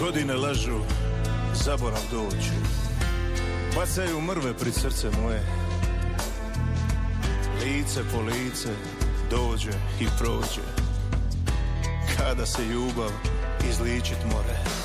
Godine lažu, zaborav dođe. Bacaju mrve pred srce moje. Lice po lice dođe i prođe. Kada se ljubav izličit more.